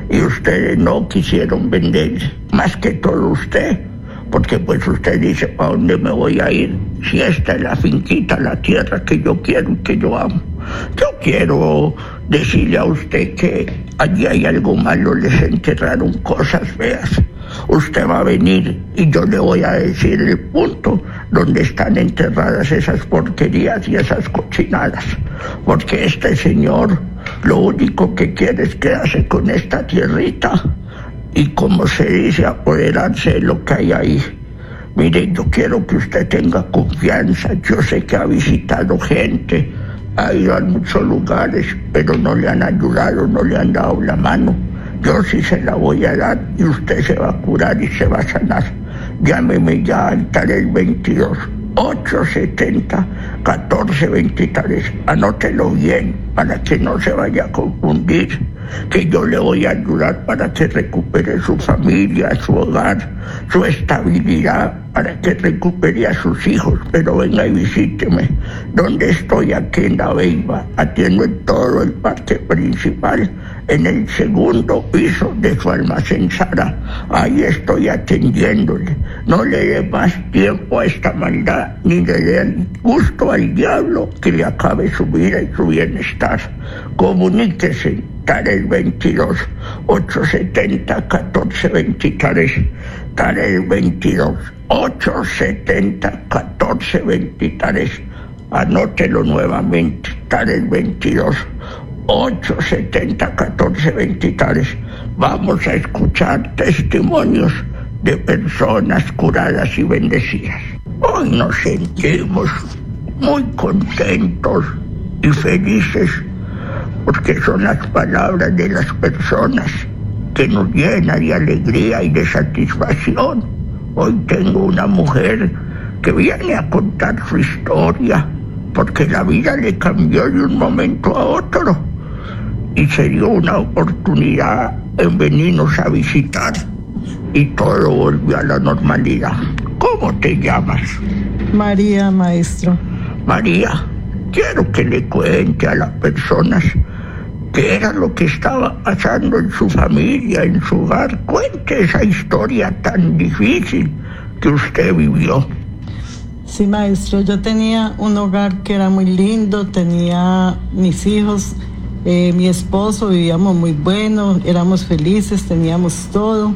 y ustedes no quisieron vender, más que todo usted, porque pues usted dice, ¿para dónde me voy a ir? Si esta es la finquita, la tierra que yo quiero y que yo amo. Yo quiero decirle a usted que allí hay algo malo, les enterraron cosas feas. Usted va a venir y yo le voy a decir el punto donde están enterradas esas porquerías y esas cochinadas. Porque este señor lo único que quiere es quedarse con esta tierrita y, como se dice, apoderarse de lo que hay ahí. Mire, yo quiero que usted tenga confianza. Yo sé que ha visitado gente, ha ido a muchos lugares, pero no le han ayudado, no le han dado la mano. Yo sí se la voy a dar y usted se va a curar y se va a sanar. Llámeme ya al Tarel 22 870 1423. Anótelo bien para que no se vaya a confundir, que yo le voy a ayudar para que recupere su familia, su hogar, su estabilidad, para que recupere a sus hijos. Pero venga y visíteme. Donde estoy, aquí en La Beiba, atiendo en todo el parque principal, en el segundo piso de su almacén Sara. Ahí estoy atendiéndole. No le dé más tiempo a esta maldad, ni le dé gusto al diablo que le acabe su vida y su bienestar. Comuníquese. Tarel 22 870 1423. Tarel 22 870 1423. Anótelo nuevamente. Tarel 22 870 1423. Vamos a escuchar testimonios de personas curadas y bendecidas. Hoy nos sentimos muy contentos y felices, porque son las palabras de las personas que nos llenan de alegría y de satisfacción. Hoy tengo una mujer que viene a contar su historia, porque la vida le cambió de un momento a otro y se dio una oportunidad en venirnos a visitar y todo volvió a la normalidad. ¿Cómo te llamas? María, maestro. María, quiero que le cuente a las personas qué era lo que estaba pasando en su familia, en su hogar. Cuente esa historia tan difícil que usted vivió. Sí, maestro, yo tenía un hogar que era muy lindo, tenía mis hijos, mi esposo, vivíamos muy bueno, éramos felices, teníamos todo.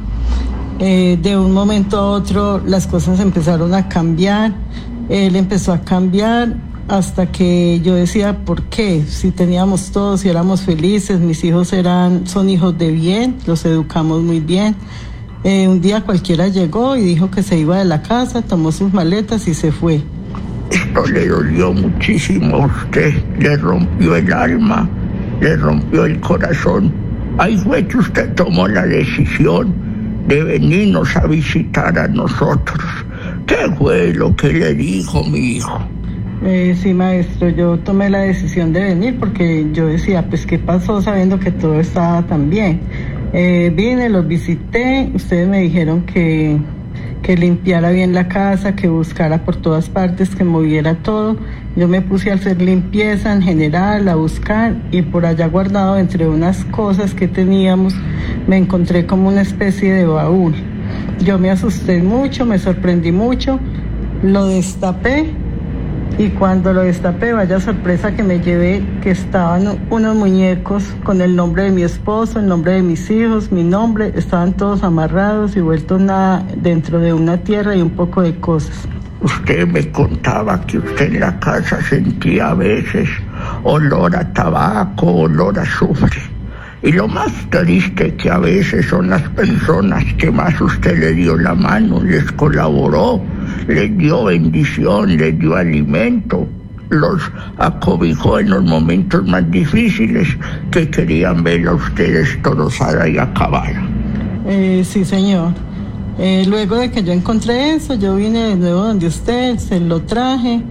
De un momento a otro las cosas empezaron a cambiar, él empezó a cambiar, hasta que yo decía, ¿por qué? Si teníamos todo, si éramos felices, mis hijos son hijos de bien, los educamos muy bien. Un día cualquiera llegó y dijo que se iba de la casa, tomó sus maletas y se fue. Esto le dolió muchísimo a usted, le rompió el alma, le rompió el corazón. Ahí fue que usted tomó la decisión de venirnos a visitar a nosotros. ¿Qué fue lo que le dijo mi hijo? Sí, maestro, yo tomé la decisión de venir porque yo decía, pues, ¿qué pasó sabiendo que todo estaba tan bien? Vine, los visité, ustedes me dijeron que limpiara bien la casa, que buscara por todas partes, que moviera todo. Yo me puse a hacer limpieza en general, a buscar, y por allá guardado entre unas cosas que teníamos, me encontré como una especie de baúl. Yo me asusté mucho, me sorprendí mucho, lo destapé. Y cuando lo destapé, vaya sorpresa que me llevé, que estaban unos muñecos con el nombre de mi esposo, el nombre de mis hijos, mi nombre, estaban todos amarrados y vueltos nada dentro de una tierra y un poco de cosas. Usted me contaba que usted en la casa sentía a veces olor a tabaco, olor a azufre. Y lo más triste que a veces son las personas que más usted le dio la mano, les colaboró, les dio bendición, les dio alimento, los acobijó en los momentos más difíciles, que querían ver a ustedes destrozada y acabada. Sí, señor. Luego de que yo encontré eso, yo vine de nuevo donde usted, se lo traje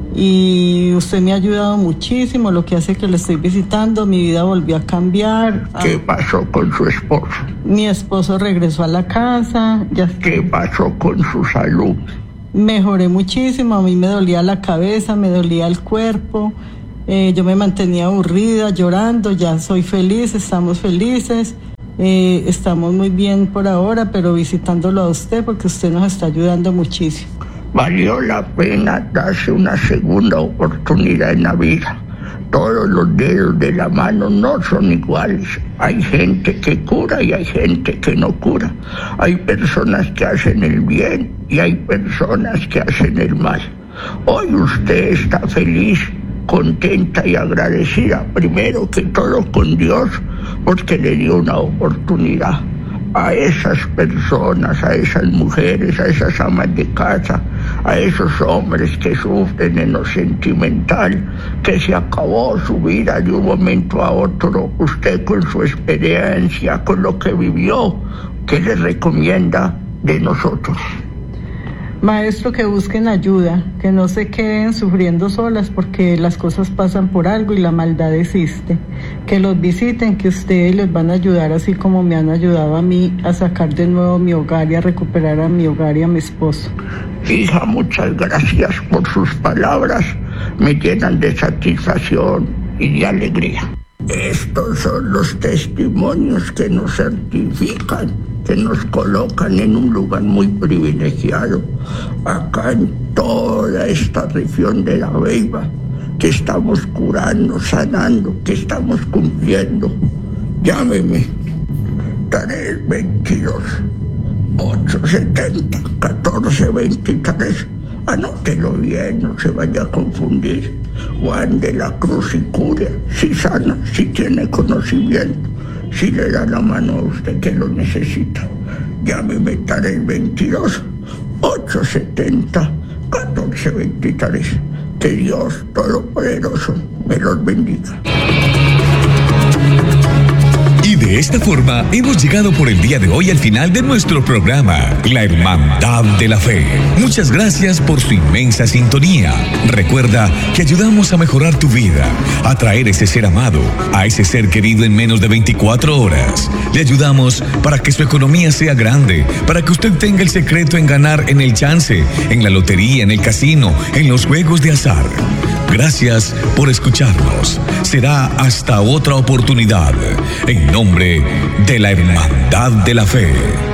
y usted me ha ayudado muchísimo, lo que hace que lo estoy visitando, mi vida volvió a cambiar. ¿Qué pasó con su esposo? Mi esposo regresó a la casa. ¿Qué pasó con su salud? Mejoré muchísimo, a mí me dolía la cabeza, me dolía el cuerpo, yo me mantenía aburrida, llorando, ya soy feliz, estamos felices. Estamos muy bien por ahora, pero visitándolo a usted porque usted nos está ayudando muchísimo. Valió la pena darse una segunda oportunidad en la vida. Todos los dedos de la mano no son iguales. Hay gente que cura y hay gente que no cura. Hay personas que hacen el bien y hay personas que hacen el mal. Hoy usted está feliz, contenta y agradecida, primero que todo con Dios, porque le dio una oportunidad a esas personas, a esas mujeres, a esas amas de casa, a esos hombres que sufren en lo sentimental, que se acabó su vida de un momento a otro. Usted con su experiencia, con lo que vivió, ¿qué le recomienda de nosotros? Maestro, que busquen ayuda, que no se queden sufriendo solas porque las cosas pasan por algo y la maldad existe. Que los visiten, que ustedes les van a ayudar así como me han ayudado a mí a sacar de nuevo mi hogar y a recuperar a mi hogar y a mi esposo. Hija, muchas gracias por sus palabras, me llenan de satisfacción y de alegría. Estos son los testimonios que nos certifican, que nos colocan en un lugar muy privilegiado, acá en toda esta región de La Beiba, que estamos curando, sanando, que estamos cumpliendo. Llámeme, 322 870 1423. Anótelo bien, no se vaya a confundir. Juan de la Cruz y Curia, si sana, si tiene conocimiento, si le da la mano a usted que lo necesita. Llámeme 322 870 1423. Que Dios Todopoderoso me los bendiga. Y de esta forma hemos llegado por el día de hoy al final de nuestro programa, La Hermandad de la Fe. Muchas gracias por su inmensa sintonía. Recuerda que ayudamos a mejorar tu vida, a traer ese ser amado, a ese ser querido en menos de 24 horas. Le ayudamos para que su economía sea grande, para que usted tenga el secreto en ganar en el chance, en la lotería, en el casino, en los juegos de azar. Gracias por escucharnos. Será hasta otra oportunidad. En nombre de la Hermandad de la Fe.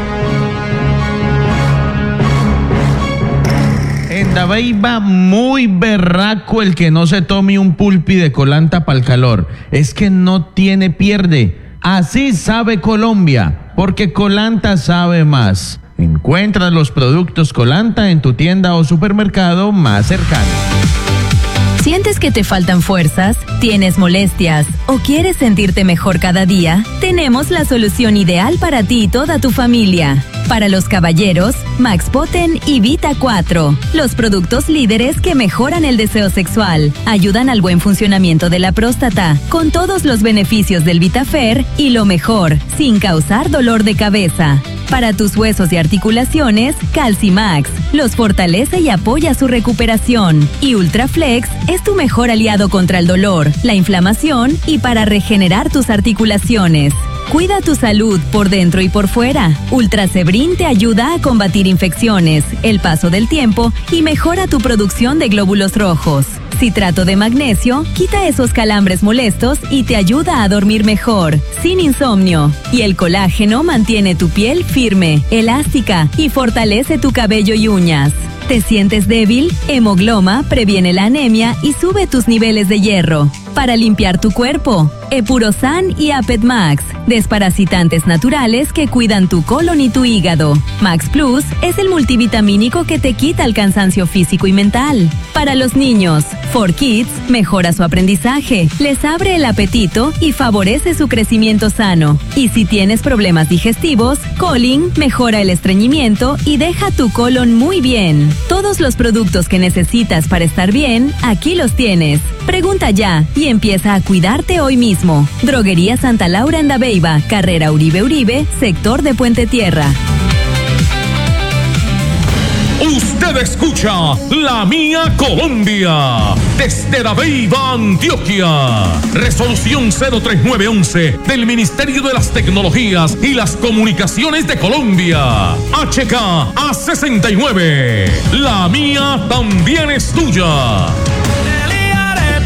En La Beiba, muy berraco el que no se tome un pulpi de colanta pa'l calor. Es que no tiene pierde. Así sabe Colombia, porque Colanta sabe más. Encuentra los productos Colanta en tu tienda o supermercado más cercano. ¿Sientes que te faltan fuerzas? ¿Tienes molestias? ¿O quieres sentirte mejor cada día? Tenemos la solución ideal para ti y toda tu familia. Para los caballeros, Max Poten y Vita 4. Los productos líderes que mejoran el deseo sexual, ayudan al buen funcionamiento de la próstata, con todos los beneficios del Vitafer y lo mejor, sin causar dolor de cabeza. Para tus huesos y articulaciones, Calcimax los fortalece y apoya su recuperación. Y Ultraflex es tu mejor aliado contra el dolor, la inflamación y para regenerar tus articulaciones. Cuida tu salud por dentro y por fuera. Ultrasebrin te ayuda a combatir infecciones, el paso del tiempo y mejora tu producción de glóbulos rojos. Citrato de magnesio quita esos calambres molestos y te ayuda a dormir mejor, sin insomnio. Y el colágeno mantiene tu piel firme, elástica y fortalece tu cabello y uñas. ¿Te sientes débil? Hemogloma previene la anemia y sube tus niveles de hierro. Para limpiar tu cuerpo, Epurosan y Apet Max, desparasitantes naturales que cuidan tu colon y tu hígado. Max Plus es el multivitamínico que te quita el cansancio físico y mental. Para los niños, 4Kids mejora su aprendizaje, les abre el apetito y favorece su crecimiento sano. Y si tienes problemas digestivos, Colin mejora el estreñimiento y deja tu colon muy bien. Todos los productos que necesitas para estar bien, aquí los tienes. Pregunta ya y empieza a cuidarte hoy mismo. Droguería Santa Laura en La Beiba, carrera Uribe, sector de Puente Tierra. Usted escucha La Mía Colombia desde La Beiba, Antioquia. Resolución 03911 del Ministerio de las Tecnologías y las Comunicaciones de Colombia. HK A69. La mía también es tuya.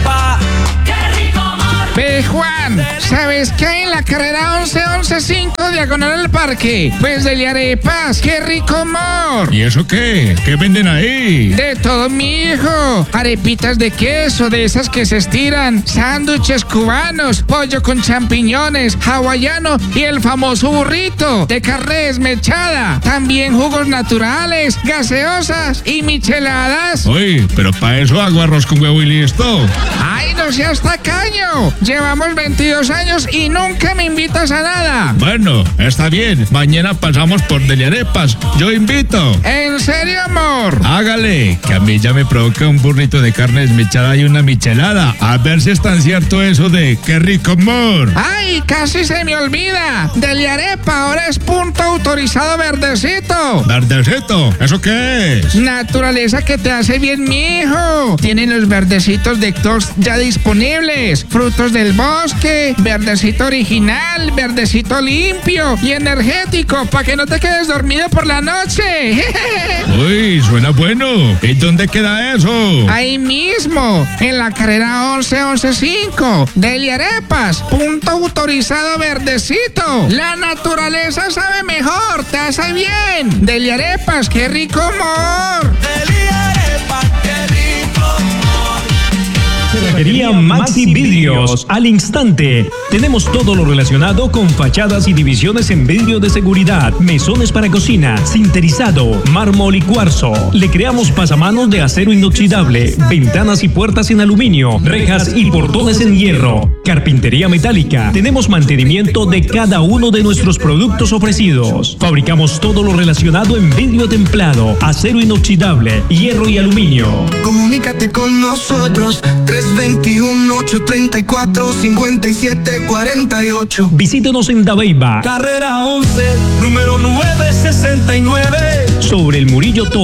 Juan, ¿sabes qué hay en la carrera 11-11-5 diagonal al parque. Pues Deli Arepas, qué rico amor. ¿Y eso qué? ¿Qué venden ahí? De todo, mi hijo. Arepitas de queso, de esas que se estiran, sándwiches cubanos, pollo con champiñones, hawaiano y el famoso burrito de carne desmechada. También jugos naturales, gaseosas y micheladas. Uy, pero para eso hago arroz con huevo y listo. ¡Ay, no seas tacaño! Llevamos 22 años y nunca me invitas a nada. Bueno, está bien. Mañana pasamos por Deli Arepas. Yo invito. ¿En serio, amor? Hágale, que a mí ya me provoca un burrito de carne desmechada y una michelada. A ver si es tan cierto eso de qué rico amor. ¡Ay, casi se me olvida! Deli Arepa ahora es punto autorizado verdecito. ¿Verdecito? ¿Eso qué es? Naturaleza que te hace bien, mijo. Tienen los verdecitos de Tox ya disponibles. Frutos del bosque, verdecito original, verdecito limpio y energético para que no te quedes dormido por la noche. Uy, suena bueno. ¿Y dónde queda eso? Ahí mismo, en la carrera 11115. Deli Arepas, punto autorizado verdecito. La naturaleza sabe mejor, te hace bien. Deli Arepas, qué rico amor. Deli Arepas, qué rico amor. Cerrajería Maxi Vidrios, al instante. Tenemos todo lo relacionado con fachadas y divisiones en vidrio de seguridad, mesones para cocina, sinterizado, mármol y cuarzo. Le creamos pasamanos de acero inoxidable, ventanas y puertas en aluminio, rejas y portones en hierro, carpintería metálica. Tenemos mantenimiento de cada uno de nuestros productos ofrecidos. Fabricamos todo lo relacionado en vidrio templado, acero inoxidable, hierro y aluminio. Comunícate con nosotros 321-834-5748. Visítenos en Dabeiba, Carrera 11, número 969. sobre el Murillo Toro.